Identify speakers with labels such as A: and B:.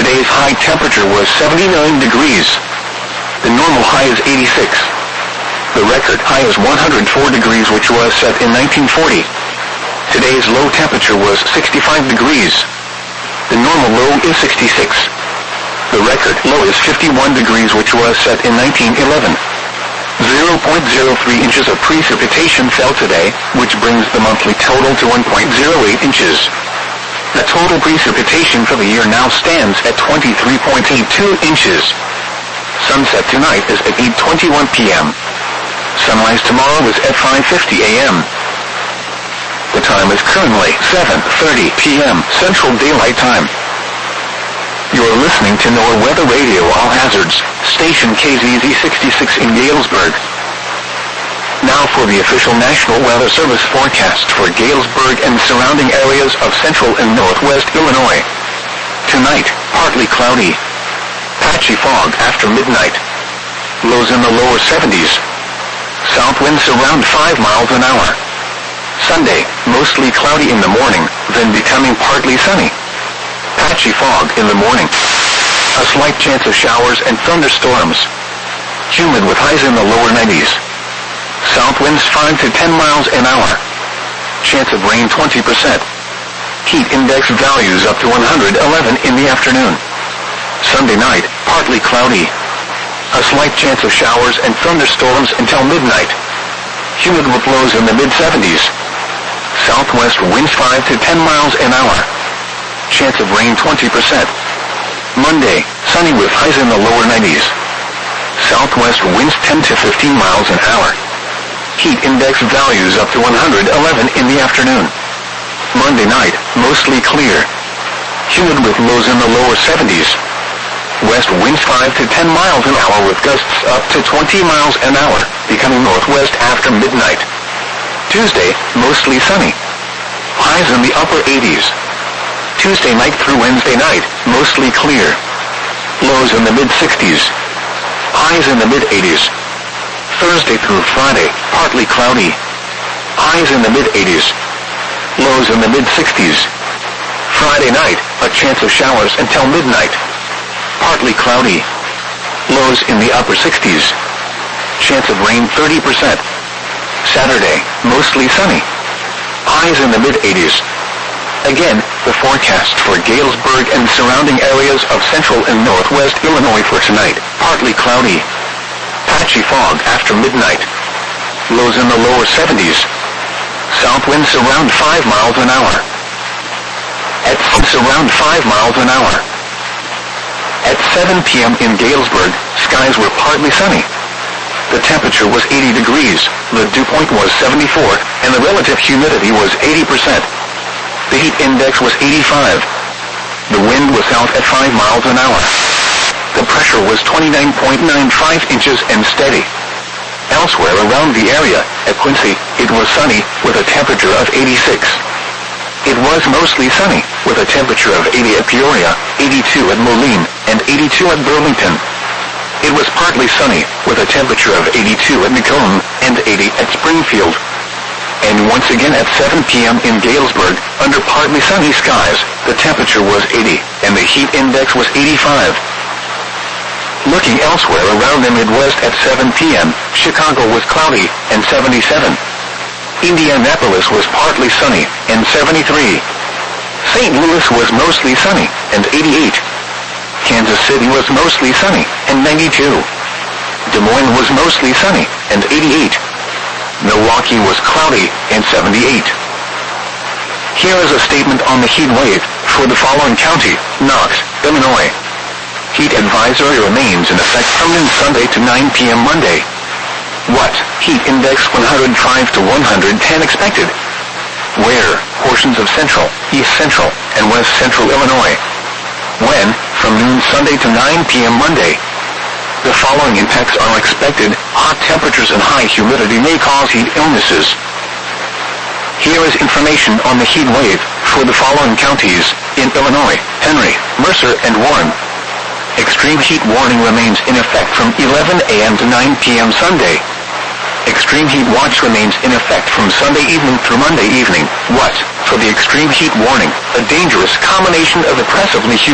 A: Today's high temperature was 79 degrees. The normal high is 86. The record high is 104 degrees, which was set in 1940. Today's low temperature was 65 degrees. The normal low is 66. The record low is 51 degrees, which was set in 1911. 0.03 inches of precipitation fell today, which brings the monthly total to 1.08 inches. The total precipitation for the year now stands at 23.82 inches. Sunset tonight is at 8:21 p.m. Sunrise tomorrow is at 5:50 a.m. The time is currently 7:30 p.m. Central Daylight Time. You're listening to NOAA Weather Radio All Hazards, station KZZ 66 in Galesburg. Now for the official National Weather Service forecast for Galesburg and surrounding areas of central and northwest Illinois. Tonight, partly cloudy. Patchy fog after midnight. Lows in the lower 70s. South winds around 5 miles an hour. Sunday, mostly cloudy in the morning, then becoming partly sunny. Patchy fog in the morning. A slight chance of showers and thunderstorms. Humid with highs in the lower 90s. South winds 5 to 10 miles an hour. Chance of rain 20%. Heat index values up to 111 in the afternoon. Sunday night, partly cloudy. A slight chance of showers and thunderstorms until midnight. Humid with lows in the mid-70s. Southwest winds 5 to 10 miles an hour. Chance of rain 20%. Monday, sunny with highs in the lower 90s. Southwest winds 10 to 15 miles an hour. Heat index values up to 111 in the afternoon. Monday night, mostly clear. Humid with lows in the lower 70s. West winds 5 to 10 miles an hour with gusts up to 20 miles an hour, becoming northwest after midnight. Tuesday, mostly sunny. Highs in the upper 80s. Tuesday night through Wednesday night, mostly clear. Lows in the mid-60s. Highs in the mid-80s. Thursday through Friday, partly cloudy. Highs in the mid-80s. Lows in the mid-60s. Friday night, a chance of showers until midnight. Partly cloudy. Lows in the upper 60s. Chance of rain 30%. Saturday, mostly sunny. Highs in the mid-80s. Again, the forecast for Galesburg and surrounding areas of central and northwest Illinois for tonight. Partly cloudy. Patchy fog after midnight. Lows in the lower 70s. South winds around 5 miles an hour. At around 5 miles an hour. At 7 p.m. in Galesburg, skies were partly sunny. The temperature was 80 degrees, the dew point was 74, and the relative humidity was 80%. The heat index was 85. The wind was south at 5 miles an hour. The pressure was 29.95 inches and steady. Elsewhere around the area, at Quincy, it was sunny with a temperature of 86. It was mostly sunny with a temperature of 80 at Peoria, 82 at Moline, and 82 at Burlington. It was partly sunny with a temperature of 82 at Macomb and 80 at Springfield. And once again at 7 p.m. in Galesburg, under partly sunny skies, the temperature was 80, and the heat index was 85. Looking elsewhere around the Midwest at 7 p.m., Chicago was cloudy, and 77. Indianapolis was partly sunny, and 73. St. Louis was mostly sunny, and 88. Kansas City was mostly sunny, and 92. Des Moines was mostly sunny, and 88. Milwaukee was cloudy, and 78. Here is a statement on the heat wave for the following county: Knox, Illinois. Heat advisory remains in effect from noon Sunday to 9 p.m. Monday. What? Heat index 105 to 110 expected. Where? Portions of central, east central, and west central Illinois. When? From noon Sunday to 9 p.m. Monday. The following impacts are expected. Hot temperatures and high humidity may cause heat illnesses. Here is information on the heat wave for the following counties in Illinois: Henry, Mercer, and Warren. Extreme heat warning remains in effect from 11 a.m. to 9 p.m. Sunday. Extreme heat watch remains in effect from Sunday evening through Monday evening. What? For the extreme heat warning, a dangerous combination of oppressively humid